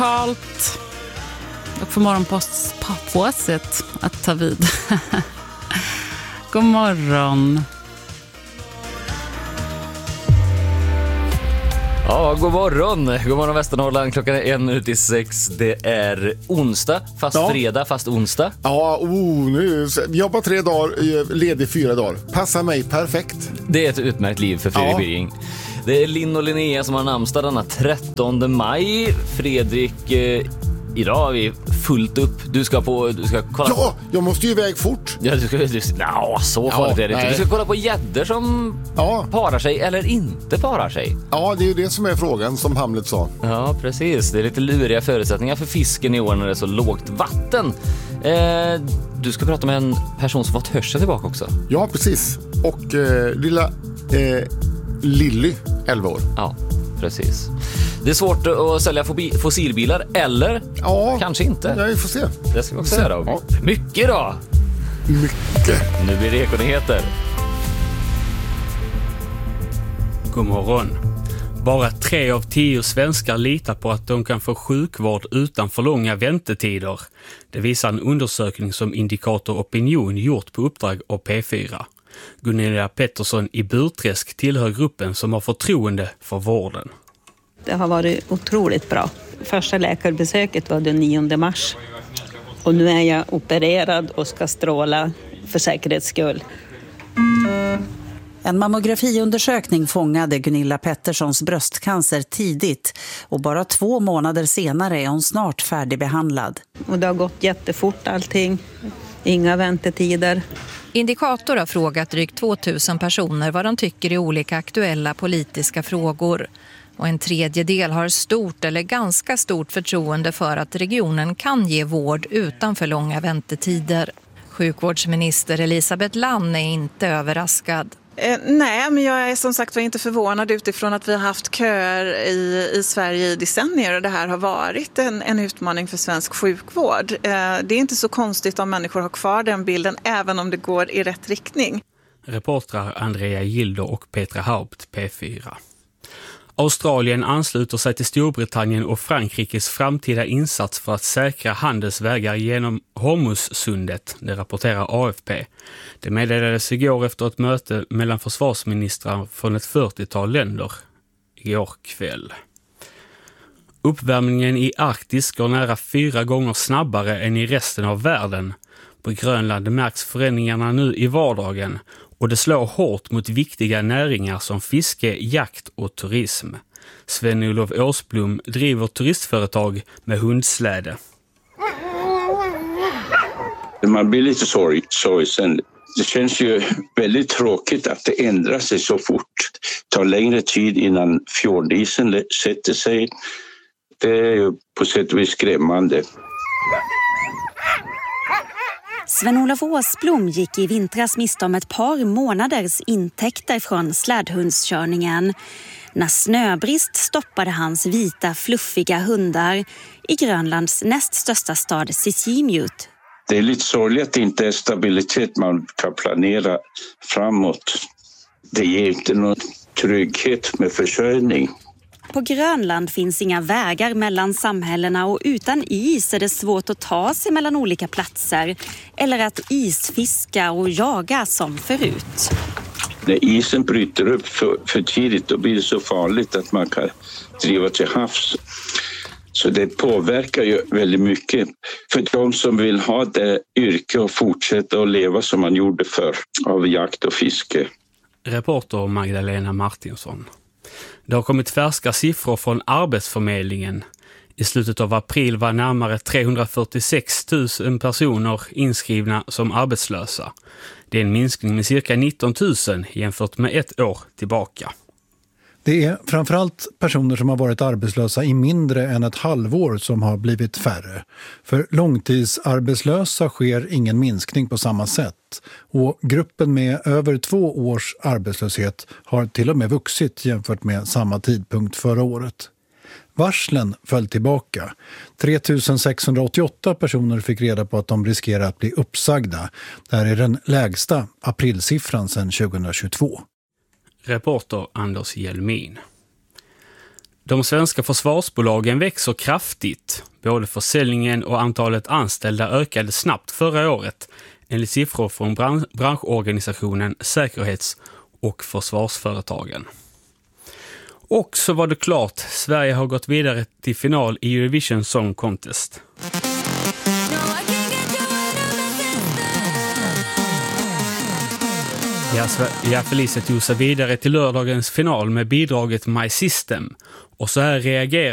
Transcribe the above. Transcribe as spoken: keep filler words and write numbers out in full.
Halt och för morgonpåset att ta vid. God morgon. Ja, god morgon. God morgon Västernorrland. Klockan är en minut i sex. Det är onsdag, fast ja. fredag, fast onsdag. Ja, oh, nu jobbar tre dagar, ledig fyra dagar. Passar mig perfekt. Det är ett utmärkt liv för Fredrik ja. Birging. Det är Linn och Linnea som har namnsdag denna trettonde maj. Fredrik, eh, idag är vi fullt upp. Du ska på, du ska kolla. Ja, jag måste ju iväg fort. Ja, du ska, du, no, så farligt ja, är det inte. Du ska kolla på gäddor som ja. parar sig eller inte parar sig. Ja, det är ju det som är frågan, som Hamlet sa. Ja, precis. Det är lite luriga förutsättningar för fisken i år när det är så lågt vatten. Eh, du ska prata med en person som fått hörsel tillbaka också. Ja, precis. Och eh, lilla eh, Lilly, elva år. Ja, precis. Det är svårt att sälja fossilbilar, eller ja, kanske inte. Ja, vi får se. Det ska vi också göra. Ja. Mycket då! Mycket. Nu blir det ekonyheter. God morgon. Bara tre av tio svenskar litar på att de kan få sjukvård utan för långa väntetider. Det visar en undersökning som Indikator Opinion gjort på uppdrag av P fyra. Gunilla Pettersson i Burträsk tillhör gruppen som har förtroende för vården. Det har varit otroligt bra. Första läkarbesöket var den nionde mars. Och nu är jag opererad och ska stråla för säkerhets skull. En mammografiundersökning fångade Gunilla Petterssons bröstcancer tidigt. Och bara två månader senare är hon snart färdigbehandlad. Och det har gått jättefort allting. Inga väntetider. Indikator har frågat drygt tvåtusen personer vad de tycker i olika aktuella politiska frågor. Och en tredjedel har stort eller ganska stort förtroende för att regionen kan ge vård utan för långa väntetider. Sjukvårdsminister Elisabeth Lann är inte överraskad. Eh, nej, men jag är som sagt var inte förvånad utifrån att vi har haft köer i, i Sverige i decennier och det här har varit en, en utmaning för svensk sjukvård. Eh, det är inte så konstigt om människor har kvar den bilden även om det går i rätt riktning. Reportrar Andrea Gildo och Petra Haupt, P fyra. Australien ansluter sig till Storbritannien och Frankrikes framtida insats för att säkra handelsvägar genom Hormuzsundet, det rapporterar A F P. Det meddelades igår efter ett möte mellan försvarsministrar från ett fyrtiotal länder igår kväll. Uppvärmningen i Arktis går nära fyra gånger snabbare än i resten av världen. På Grönland märks förändringarna nu i vardagen och det slår hårt mot viktiga näringar som fiske, jakt och turism. Sven-Olof Åsblom driver turistföretag med hundsläde. Man blir lite sorg, sorgsen. Det känns ju väldigt tråkigt att det ändrar sig så fort. Det tar längre tid innan fjordisen sätter sig. Det är ju på sätt och vis skrämmande. Sven-Olof Åsblom gick i vintras miste om ett par månaders intäkter från slädhundskörningen. När snöbrist stoppade hans vita, fluffiga hundar i Grönlands näst största stad Sisimiut. Det är lite sorgligt att det inte är stabilitet man kan planera framåt. Det ger inte någon trygghet med försörjning. På Grönland finns inga vägar mellan samhällena och utan is är det svårt att ta sig mellan olika platser eller att isfiska och jaga som förut. När isen bryter upp för, för tidigt då blir det så farligt att man kan driva till havs. Så det påverkar ju väldigt mycket för de som vill ha det yrke och fortsätta att leva som man gjorde förr av jakt och fiske. Reporter Magdalena Martinsson. Det har kommit färska siffror från Arbetsförmedlingen. I slutet av april var närmare trehundrafyrtiosex tusen personer inskrivna som arbetslösa. Det är en minskning med cirka nitton tusen jämfört med ett år tillbaka. Det är framförallt personer som har varit arbetslösa i mindre än ett halvår som har blivit färre. För långtidsarbetslösa sker ingen minskning på samma sätt. Och gruppen med över två års arbetslöshet har till och med vuxit jämfört med samma tidpunkt förra året. Varslen föll tillbaka. tre tusen sexhundraåttioåtta personer fick reda på att de riskerar att bli uppsagda. Det här är den lägsta aprilsiffran sedan tjugohundratjugotvå. Reporter Anders Hjelmin. De svenska försvarsbolagen växer kraftigt. Både försäljningen och antalet anställda ökade snabbt förra året, enligt siffror från bran- branschorganisationen Säkerhets- och försvarsföretagen. Och så var det klart, Sverige har gått vidare till final i Eurovision Song Contest. Ja, Felicia tog sig vidare till lördagens final med bidraget My System. Och så här reagerar